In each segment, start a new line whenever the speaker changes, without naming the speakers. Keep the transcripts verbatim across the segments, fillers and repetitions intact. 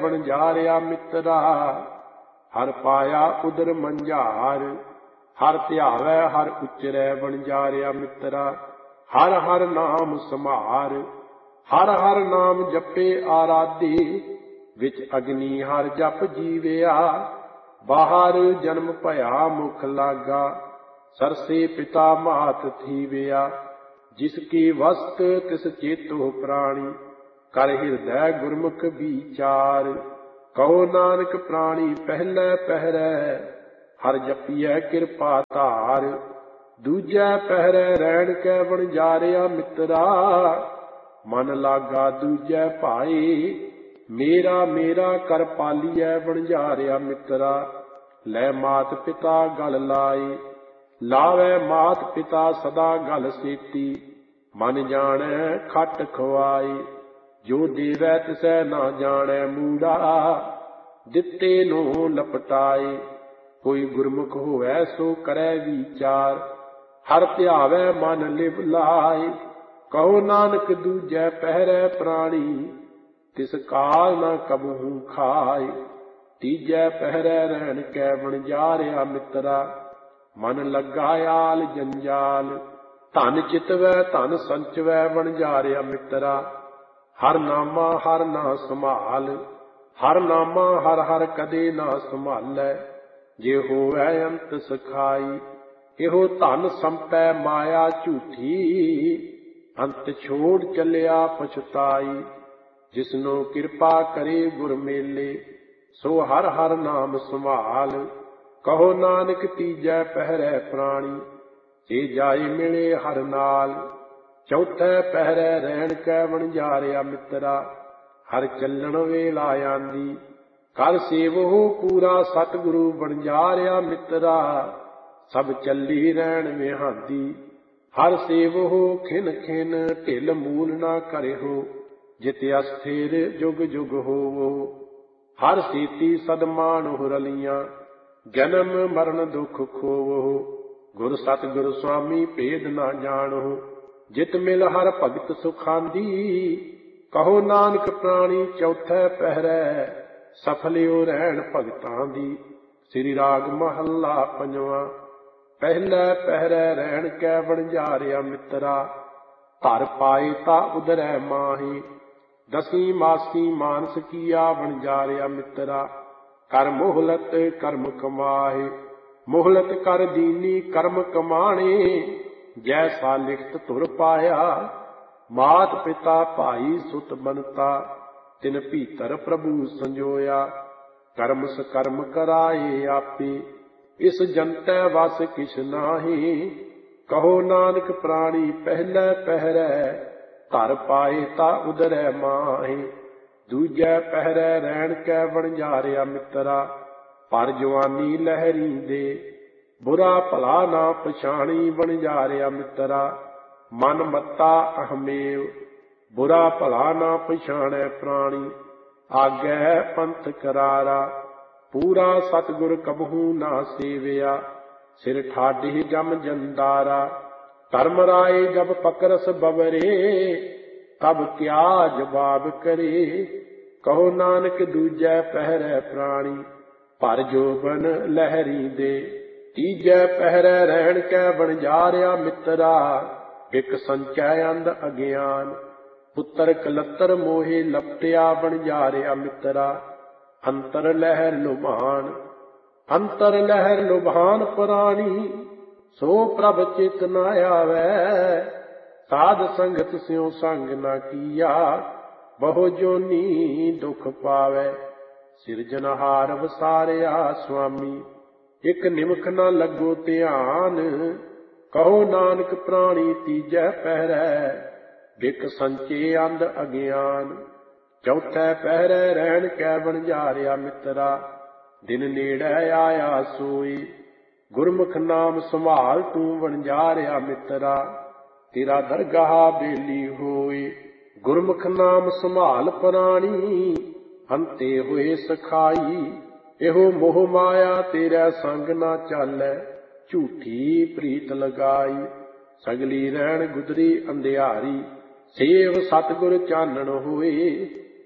ਵਣਜਾਰਿਆ ਮਿੱਤਰਾ। ਹਰ ਪਾਇਆ ਉਦਰ ਮੰਝਾਰ, ਹਰ ਧਿਆਵੈ ਹਰ ਉਚਰੈ ਵਣਜਾਰਿਆ ਮਿੱਤਰਾ। ਹਰ ਹਰ ਨਾਮ ਸਮਾਰ, ਹਰ ਹਰ ਨਾਮ ਜਪੇ ਆਰਾਧੇ। ਵਿੱਚ ਅਗਨੀ ਹਰ ਜਪ ਜੀਵਿਆ, ਬਾਹਰ ਜਨਮ ਭਇਆ ਮੁਖ ਲਾਗਾ। ਸਰਸੇ ਪਿਤਾ ਮਾਤ ਥੀਵਿਆ, ਜਿਸ ਕੀ ਵਸਤ ਤਿਸ ਚੇਤੋ ਪ੍ਰਾਣੀ। ਕਰ ਹਿਰਦੈ ਗੁਰਮੁਖ ਵਿਚਾਰ, ਕਹੋ ਨਾਨਕ ਪ੍ਰਾਣੀ ਪਹਿਲੇ ਪਹਿਰੈ। ਹਰ ਜਪੀਐ ਕਿਰਪਾ ਧਾਰ, ਦੂਜੈ ਪਹਿਰੈ ਰਹਿਣ ਕੈ ਵਣਜਾਰਿਆ ਮਿੱਤਰਾ। ਮਨ ਲਾਗਾ ਦੂਜੈ ਭਾਏ, ਮੇਰਾ ਮੇਰਾ ਕਰ ਪਾਲੀਐ ਵਣਜਾਰਿਆ ਮਿੱਤਰਾ। ਲੈ ਮਾਤ ਪਿਤਾ ਗਲ ਲਾਏ, ਲਾਵੈ ਮਾਤ ਪਿਤਾ ਸਦਾ ਗਲ ਸੇਤੀ। ਮਨ ਜਾਣੈ ਖਟ ਖਵਾਏ, ਜੋ ਦੇਵੈ ਤਿਸੈ ਨਾ ਜਾਣੈ ਮੂੜਾ। ਦਿੱਤੇ ਨੂੰ ਲਪਟਾਏ, ਕੋਈ ਗੁਰਮੁਖ ਹੋਵੈ ਸੋ ਕਰੈ ਵਿਚਾਰ। ਹਰ ਧਿਆਵੈ ਮਨ ਲਿਵ ਲਾਏ, ਕਹੋ ਨਾਨਕ ਦੂਜੈ ਪਹਿਰੈ ਪ੍ਰਾਣੀ। ਤਿਸ ਕਾਲ ਨਾ ਕਬਹੂ ਖਾਏ, ਤੀਜੈ ਪਹਿਰੈ ਰਹਿਣ ਕੈ ਵਣਜਾਰਿਆ ਮਿੱਤਰਾ। ਮਨ ਲੱਗਾ ਆਲ ਜੰਜਾਲ, ਧਨ ਚਿਤਵੈ ਧਨ ਸੰਚਵੈ ਵਣਜਾਰਿਆ ਮਿੱਤਰਾ। ਹਰ ਨਾਮਾ ਹਰ ਨਾ ਸੰਭਾਲ, ਹਰ ਨਾਮਾ ਹਰ ਹਰ ਕਦੇ ਨਾ ਸੰਭਾਲੈ। ਜੇ ਹੋਵੈ ਅੰਤ ਸਖਾਈ, ਇਹੋ ਧਨ ਸੰਪੈ ਮਾਇਆ ਝੂਠੀ। ਅੰਤ ਛੋੜ ਚੱਲਿਆ ਪਛਤਾਈ, ਜਿਸਨੂੰ ਕਿਰਪਾ ਕਰੇ ਗੁਰ ਮੇਲੇ। ਸੋ ਹਰ ਹਰ ਨਾਮ ਸੰਭਾਲ, ਕਹੋ ਨਾਨਕ ਤੀਜੈ ਪਹਿਰੈ ਪ੍ਰਾਣੀ। ਜੇ ਜਾਏ ਮਿਲੇ ਹਰ ਨਾਲ, ਚੌਥੈ ਪਹਿਰੈ ਰਹਿਣ ਕੈ ਵਣਜਾਰਿਆ ਮਿੱਤਰਾ। ਹਰ ਚੱਲਣ ਵੇਲਾ ਆਂਦੀ, ਕਰ ਸੇਵਹੁ ਪੂਰਾ ਸਤਿਗੁਰੂ ਵਣਜਾਰਿਆ ਮਿੱਤਰਾ। ਸਭ ਚੱਲੀ ਰਹਿਣ ਵਿਹਾਂਦੀ, ਹਰ ਸੇਵਹੁ ਖਿਨ ਖਿਨ। ਢਿਲ ਮੂਲ ਨਾ ਕਰਿਓ, ਜਿਤ ਅਸਥਿਰ ਜੁਗ ਜੁਗ ਹੋਵੋ। ਹਰ ਸੀਤੀ ਸਦਮਾਨੁ ਰਲੀਆਂ, ਜਨਮ ਮਰਨ ਦੁਖ ਖੋਵੋ। ਗੁਰ ਸਤਿਗੁਰ ਸੁਆਮੀ ਭੇਦ ਨਾ ਜਾਣੋ, ਜਿਤ ਮਿਲ ਹਰ ਭਗਤ ਸੁਖਾਂਦੀ। ਕਹੋ ਨਾਨਕ ਪ੍ਰਾਣੀ ਚੌਥੈ ਪਹਿਰੈ, ਸਫਲਿਓ ਰਹਿਣ ਭਗਤਾਂ ਦੀ। ਸ੍ਰੀ ਰਾਗ ਮਹੱਲਾ ਪੰਜਵਾਂ। ਪਹਿਲੇ ਪਹਿਰੈ ਰਹਿਣ ਕੈ ਵਣਜਾਰਿਆ ਮਿੱਤਰਾ। ਧਰ ਪਾਏ ਤਾ ਉਦਰੈ ਮਾਹੀ, ਦਸੀ ਮਾਸੀ ਮਾਨਸ ਕੀਆ ਵਣਜਾਰਿਆ ਮਿੱਤਰਾ। ਕਰ ਮੋਹਲਤ ਕਰਮ ਕਮਾਏ, ਮੋਹਲਤ ਕਰ ਦੀਨੀ ਕਰਮ ਕਮਾਣੇ। ਜੈਸਾ ਲਿਖਤ ਧੁਰ ਪਾਇਆ, ਮਾਤ ਪਿਤਾ ਭਾਈ ਸੁਤ ਬਨਤਾ। ਤਿਨ ਭੀਤਰ ਪ੍ਰਭੂ ਸੰਜੋਇਆ, ਕਰਮ ਸਕਰਮ ਕਰਾਏ ਆਪੇ। ਇਸ ਜੰਤੈ ਵਸ ਕਿਛ ਨਾਹੀ, ਕਹੋ ਨਾਨਕ ਪ੍ਰਾਣੀ ਪਹਿਲੇ ਪਹਿਰੈ। ਧਰ ਪਾਏ ਤਾ ਉਦਰੈ ਮਾਹੀ, ਦੂਜੈ ਪਹਿਰੈ ਰਹਿਣ ਕੈ ਵਣਜਾਰਿਆ ਮਿੱਤਰਾ। ਪਰ ਜਵਾਨੀ ਲਹਿਰੀ ਦੇ, ਬੁਰਾ ਭਲਾ ਨਾ ਪਛਾਣੀ ਵਣਜਾਰਿਆ ਮਿੱਤਰਾ। ਮਨ ਮੱਤਾ ਅਹਮੇਵ, ਬੁਰਾ ਭਲਾ ਨਾ ਪਛਾਣੈ ਪ੍ਰਾਣੀ। ਆਗੈ ਪੰਥ ਕਰਾਰਾ, ਪੂਰਾ ਸਤਿਗੁਰ ਕਬਹੂ ਨਾ ਸੇਵਿਆ। ਸਿਰ ਠਾਢੀ ਜਮ ਜੰਦਾਰਾ, ਧਰਮ ਰਾਏ ਜਬ ਪਕਰਸ ਬਵਰੇ। ਤਬ ਕਿਆ ਜਵਾਬ ਕਰੇ, ਕਹੋ ਨਾਨਕ ਦੂਜੈ ਪਹਿਰੈ ਪ੍ਰਾਣੀ। ਭਰ ਜੋਬਨ ਲਹਿਰੀ ਦੇ, ਤੀਜੈ ਪਹਿਰੈ ਰਹਿਣ ਕੈ ਵਣਜਾਰਿਆ ਮਿੱਤਰਾ। ਇਕ ਸੰਚੈ ਅੰਧ ਅਗਿਆਨ, ਪੁੱਤਰ ਕਲੱਤਰ ਮੋਹੇ ਲਪਟਿਆ ਵਣਜਾਰਿਆ ਮਿੱਤਰਾ। ਅੰਤਰ ਲਹਿਰ ਲੁਭਾਨ, ਅੰਤਰ ਲਹਿਰ ਲੁਭਾਨ ਪ੍ਰਾਣੀ। ਸੋ ਪ੍ਰਭ ਚਿਤ ਨ ਆਵੈ, ਸਾਧ ਸੰਗਤ ਸਿਉ ਸੰਗ ਨ ਕੀਆ। ਬਹੁ ਜੋਨੀ ਦੁਖ ਪਾਵੈ, ਸਿਰਜਨਹਾਰ ਵਸਾਰਿਆ ਸੁਆਮੀ। ਇਕ ਨਿਮਖ ਨ ਲੱਗੋ ਧਿਆਨ, ਕਹੋ ਨਾਨਕ ਪ੍ਰਾਣੀ ਤੀਜੈ ਪਹਿਰੈ। ਬਿਕ ਸੰਚੇ ਅੰਧ ਅਗਿਆਨ, ਚੌਥੈ ਪਹਿਰੈ ਰਹਿਣ ਕੈ ਵਣਜਾਰਿਆ ਮਿੱਤਰਾ। ਦਿਨ ਨੇੜੇ ਆਇਆ ਸੋਈ, ਗੁਰਮੁਖ ਨਾਮ ਸੰਭਾਲ ਤੂੰ ਵਣਜਾਰਿਆ ਮਿੱਤਰਾ। ਤੇਰਾ ਦਰਗਾਹ ਬੇਲੀ ਹੋਈ, ਗੁਰਮੁਖ ਨਾਮ ਸੰਭਾਲ ਪ੍ਰਾਣੀ। ਅੰਤੇ ਹੋਏ ਸਖਾਈ, ਇਹੋ ਮੋਹ ਮਾਇਆ ਤੇਰਾ ਸੰਗ ਨਾ ਚਾਲੈ। ਝੂਠੀ ਪ੍ਰੀਤ ਲਗਾਈ, ਸਗਲੀ ਰਹਿਣ ਗੁਦਰੀ ਅੰਧਿਆਰੀ। ਸੇਵ ਸਤਿਗੁਰ ਚਾਨਣ ਹੋਏ,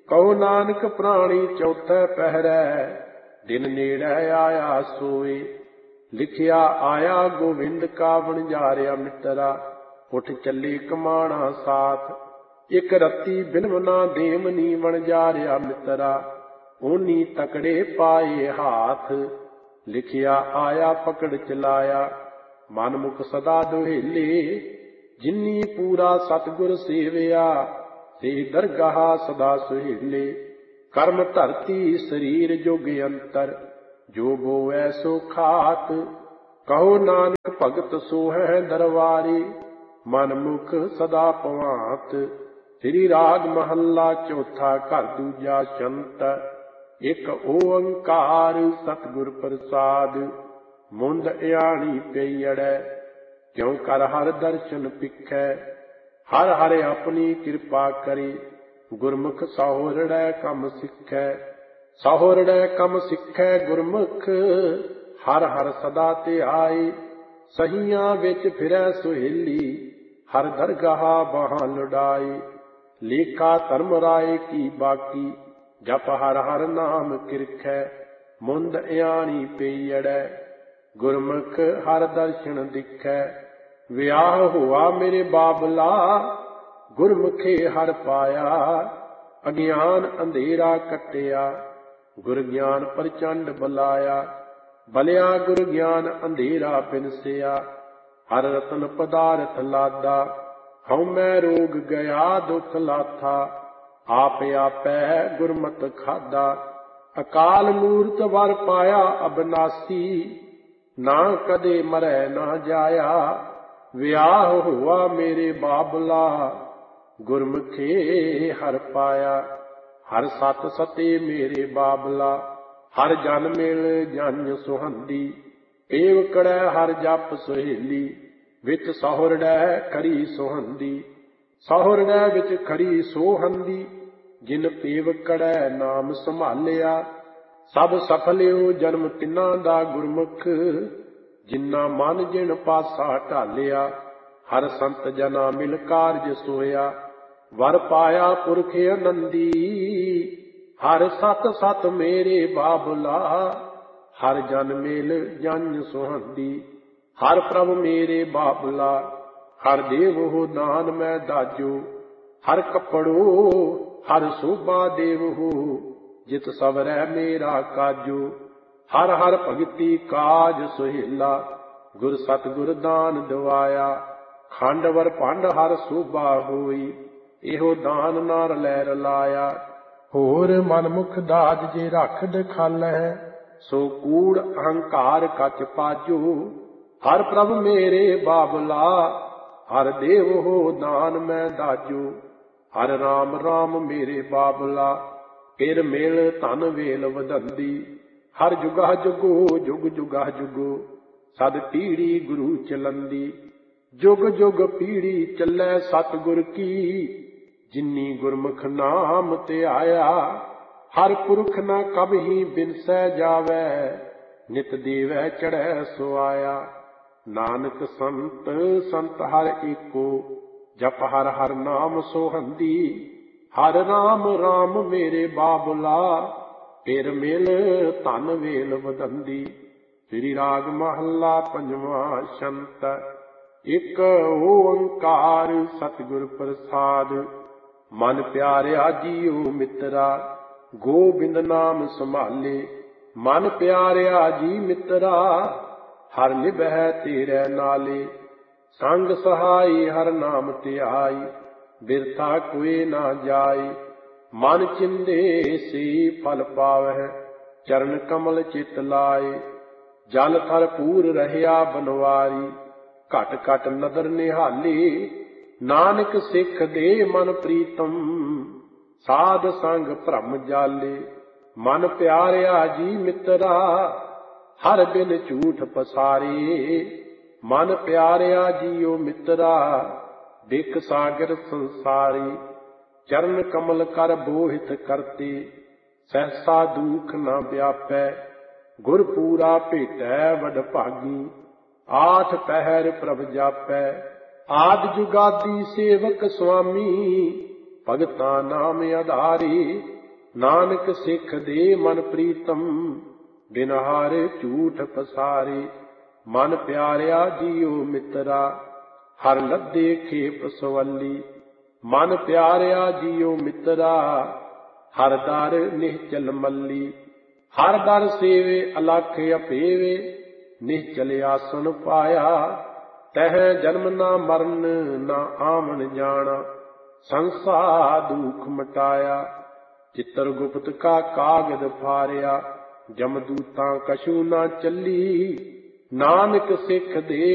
ਕਹੋ ਨਾਨਕ ਪ੍ਰਾਣੀ ਚੌਥੇ ਪਹਿਰੈ, ਦਿਨ ਨੇੜੇ ਆਇਆ ਸੋਏ। ਲਿਖਿਆ ਆਇਆ ਗੋਵਿੰਦ ਕਾ ਵਣਜਾਰਿਆ ਮਿੱਤਰਾ, ਉੱਠ ਚੱਲੇ ਕਮਾਣਾ ਸਾਥ। ਇੱਕ ਰੱਤੀ ਬਿਨਮ ਨਾ ਦੇਮਨੀ ਵਣਜਾਰਿਆ ਮਿੱਤਰਾ, ਓਨੀ ਤਕੜੇ ਪਾਏ ਹਾਥ। ਲਿਖਿਆ ਆਇਆ ਪਕੜ ਚਲਾਇਆ, ਮਨ ਮੁਖ ਸਦਾ ਦੁਹੇਲੇ। ਜਿਨੀ ਪੂਰਾ ਸਤਿਗੁਰ ਸੇਵਿਆ, ਤੇ ਦਰਗਾਹ ਸਦਾ ਸੁਹੇਲੇ। ਕਰਮ ਧਰਤੀ ਸਰੀਰ ਜੁਗ ਅੰਤਰ, ਜੋ ਬੋਵੈ ਸੋ ਖਾਤ। ਕਹੋ ਨਾਨਕ ਭਗਤ ਸੋ ਹੈ ਦਰਬਾਰੀ, ਮਨ ਮੁਖ ਸਦਾ ਭਵਾਤ। ਸ੍ਰੀ ਰਾਗ ਮਹੱਲਾ ਚੌਥਾ, ਘਰ ਦੂਜਾ ਸ਼ੰਤ। ਇੱਕ ਓੰਕਾਰ ਸਤਿਗੁਰ ਪ੍ਰਸਾਦ, ਮੁੰਦ ਇਆਣੀ ਪਈੜੈ। ਕਿਉ ਕਰ ਹਰ ਦਰਸ਼ਨ ਪਿਖੈ, ਹਰ ਹਰ ਆਪਣੀ ਕਿਰਪਾ ਕਰੀ। ਗੁਰਮੁਖ ਸਹੁਰੜੈ ਕੰਮ ਸਿੱਖੈ, ਸਹੁਰੜੈ ਕੰਮ ਸਿੱਖੈ ਗੁਰਮੁਖ। ਹਰ ਹਰ ਸਦਾ ਧਿਆਈ, ਸਹੀਆਂ ਵਿੱਚ ਫਿਰੈ ਸੁਹੇਲੀ। ਹਰ ਦਰਗਾਹ ਬਾਹਾਂ ਲੁਡਾਈ, ਲੇਖਾ ਧਰਮ ਰਾਏ ਕੀ ਬਾਕੀ। ਜਪ ਹਰ ਹਰ ਨਾਮ ਕਿਰਖੈ, ਮੁੰਦ ਇਆਣੀ ਪਈੜੈ। ਗੁਰਮੁਖ ਹਰ ਦਰਸ਼ਨ ਦਿਖੈ, ਵਿਆਹ ਹੋਆ ਮੇਰੇ ਬਾਬਲਾ। ਗੁਰਮੁਖੇ ਹਰ ਪਾਇਆ, ਅਗਿਆਨ ਅੰਧੇਰਾ ਕੱਟਿਆ। ਗੁਰ ਗਿਆਨ ਪ੍ਰਚੰਡ ਬਲਾਇਆ, ਬਲਿਆ ਗੁਰ ਗਿਆਨ ਅੰਧੇਰਾ ਬਿਨਸਿਆ। ਹਰ ਰਤਨ ਪਦਾਰਥ ਲਾਦਾ, ਹਉਮੈ ਰੋਗ ਗਿਆ ਦੁਖ ਲਾਥਾ। ਆਪ ਆਪੈ ਗੁਰਮਤਿ ਖਾਦਾ, ਅਕਾਲ ਮੂਰਤ ਵਰ ਪਾਇਆ ਅਬਨਾਸੀ। ਨਾ ਕਦੇ ਮਰੈ ਨਾ ਜਾਇਆ, ਵਿਆਹ ਹੋਆ ਮੇਰੇ ਬਾਬਲਾ। ਗੁਰਮੁਖੇ ਹਰ ਪਾਇਆ, ਹਰ ਸਤ ਸਤੇ ਮੇਰੇ ਬਾਬਲਾ। ਹਰ ਜਨ ਮਿਲ ਜਨ ਸੁਹੰਦੀ, ਏਵਕੜੈ ਹਰ ਜਪ ਸੁਹੇਲੀ। ਵਿੱਚ ਸਹੁਰੜੈ ਖਰੀ ਸੁਹੰਦੀ, ਸਹੁਰੜੈ ਵਿੱਚ ਖਰੀ ਸੋਹੰਦੀ। ਜਿਨ ਪੇਵਕੜੈ ਨਾਮ ਸੰਭਾਲਿਆ, ਸਭ ਸਫਲਿਓ ਜਨਮ ਤਿੰਨਾਂ ਦਾ ਗੁਰਮੁਖ। ਜਿਨਾ ਮਨ ਜਿਨ ਪਾਸਾ ਢਾਲਿਆ, ਹਰ ਸੰਤ ਜਨਾ ਮਿਲ ਕਾਰਜ ਸੋਇਆ। ਵਰ ਪਾਇਆ ਪੁਰਖ ਆਨੰਦੀ, ਹਰ ਸਤ ਸਤ ਮੇਰੇ ਬਾਬਲਾ। ਹਰ ਜਨ ਮੇਲ ਜਨ ਸੁਹੰਦੀ, ਹਰ ਪ੍ਰਭ ਮੇਰੇ ਬਾਬਲਾ। ਹਰ ਦੇਵਹੁ ਨਾਨ ਮੈਂ ਦਾਜੋ, ਹਰ ਕੱਪੜੋ ਹਰ ਸੋਭਾ ਦੇਵਹੁ। ਜਿਤ ਸਵਰੈ ਮੇਰਾ ਕਾਜੋ, ਹਰ ਹਰ ਭਗਤੀ ਕਾਜ ਸੁਹੇਲਾ। ਗੁਰ ਸਤਿਗੁਰ ਦਾਨ ਦਿਵਾਇਆ, ਖੰਡ ਵਰ ਭੰਡ ਹਰ ਸੋਭਾ ਹੋਈ। ਇਹੋ ਦਾਨ ਨਾ ਰਲੈ ਰਲਾਇਆ। ਹੋਰ ਮਨਮੁਖ ਦਾਜ ਜੇ ਰੱਖ ਦਿਖਾਲੈ, ਸੋ ਕੂੜ ਅਹੰਕਾਰ ਕਚ ਪਾਜੋ। ਹਰ ਪ੍ਰਭ ਮੇਰੇ ਬਾਬਲਾ, ਹਰ ਦੇਵ ਹੋ ਦਾਨ ਮੈਂ ਦਾਜੋ। ਹਰ ਰਾਮ ਰਾਮ ਮੇਰੇ ਬਾਬਲਾ, ਫਿਰ ਮਿਲ ਧਨ ਵੇਲ ਵਧੰਦੀ। ਹਰ ਜੁਗਾ ਜੁਗੋ ਜੁਗ ਜੁਗਾ ਜੁਗੋ, ਸਦ ਪੀੜੀ ਗੁਰੂ ਚਲੰਦੀ। ਜੁਗ ਜੁਗ ਪੀੜੀ ਚੱਲੈ ਸਤਿਗੁਰ ਕੀ, ਜਿਨੀ ਗੁਰਮੁਖ ਨਾਮ ਧਿਆਇਆ। ਹਰ ਪੁਰਖ ਨਾ ਕਬਹੀ ਬਿਨਸੈ ਜਾਵੈ, ਨਿਤ ਦੇਵੈ ਚੜ੍ਹੈ ਸੁਆਇਆ। ਨਾਨਕ ਸੰਤ ਸੰਤ ਹਰ ਏਕੋ, ਜਪ ਹਰ ਹਰ ਨਾਮ ਸੋਹੰਦੀ। ਹਰ ਰਾਮ ਰਾਮ ਮੇਰੇ ਬਾਬਲਾ, ਫਿਰ ਮਿਲ ਧਨ ਵੇਲ ਵਧੰਦੀ। ਸ੍ਰੀ ਰਾਗ ਮਹੱਲਾ ਪੰਜਵਾਂ ਸ਼ੰਤ। ਇੱਕ ਓੰਕਾਰ ਸਤਿਗੁਰ ਪ੍ਰਸਾਦ, ਮਨ ਪਿਆਰਿਆ ਜੀਉ ਮਿੱਤਰਾ। ਗੋਬਿੰਦ ਨਾਮ ਸੰਭਾਲੇ, ਮਨ ਪਿਆਰਿਆ ਜੀ ਮਿੱਤਰਾ। ਹਰ ਨਿਭੈ ਤੇਰੇ ਨਾਲੇ, ਸੰਗ ਸਹਾਈ ਹਰ ਨਾਮ ਧਿਆਈ। ਬਿਰਥਾ ਕੋਇ ਨਾ ਜਾਏ, ਮਨ ਚਿੰਦੇ ਸੀ ਫਲ ਪਾਵਹਿ। ਚਰਨ ਕਮਲ ਚਿਤ ਲਾਏ, ਜਲ ਥਲ ਪੂਰ ਰਹਿਆ ਬਨਵਾਰੀ। ਘਟ ਘਟ ਨਦਰ ਨਿਹਾਲੀ, ਨਾਨਕ ਸਿੱਖ ਦੇ ਮਨ ਪ੍ਰੀਤਮ। ਸਾਧ ਸੰਗ ਭ੍ਰਮ ਜਾਲੇ, ਮਨ ਪਿਆਰਿਆ ਜੀ ਮਿੱਤਰਾ। ਹਰ ਬਿਨ ਝੂਠ ਪਸਾਰੇ, ਮਨ ਪਿਆਰਿਆ ਜੀਓ ਮਿੱਤਰਾ। ਬਿਕ ਸਾਗਰ ਸੰਸਾਰੀ, ਚਰਨ ਕਮਲ ਕਰ ਬੋਹਿਤ ਕਰਤੇ। ਸਹਿਸਾ ਦੁਖ ਨਾ ਵਿਆਪੈ, ਗੁਰ ਪੂਰਾ ਭੇਟੈ ਵਡ ਭਾਗੀ। ਆਠ ਪਹਿਰ ਪ੍ਰਭ ਜਾਪੈ, ਆਦਿ ਜੁਗਾਦੀ ਸੇਵਕ ਸੁਆਮੀ। ਭਗਤਾਂ ਨਾਮ ਆਧਾਰੀ, ਨਾਨਕ ਸਿੱਖ ਦੇ ਮਨ ਪ੍ਰੀਤਮ, ਬਿਨ ਹਾਰੇ ਝੂਠ ਪਸਾਰੇ। ਮਨ ਪਿਆਰਿਆ ਜੀਉ ਮਿੱਤਰਾ, ਹਰ ਲੱਦੇ ਖੇਪ ਸਵੱਲੀ। ਮਨ ਪਿਆਰਿਆ ਜੀਉ ਮਿੱਤਰਾ, ਹਰ ਦਰ ਨਿਹਚਲ ਮੱਲੀ। ਹਰ ਦਰ ਸੇਵੇ ਅਲਖ ਅਪੇਵੇ, ਨਿਹਚਲ ਆਸਣ ਪਾਇਆ। ਤਹ ਜਨਮ ਨਾ ਮਰਨ, ਨਾ ਆਵਣ ਜਾਣਾ, ਸੰਸਾਰ ਦੁਖ ਮਟਾਇਆ। ਚਿੱਤਰ ਗੁਪਤ ਕਾ ਕਾਗਦ ਫਾਰਿਆ, ਜਮਦੂਤਾਂ ਕਛੂ ਨਾ ਚੱਲੀ। ਨਾਨਕ ਸਿੱਖ ਦੇ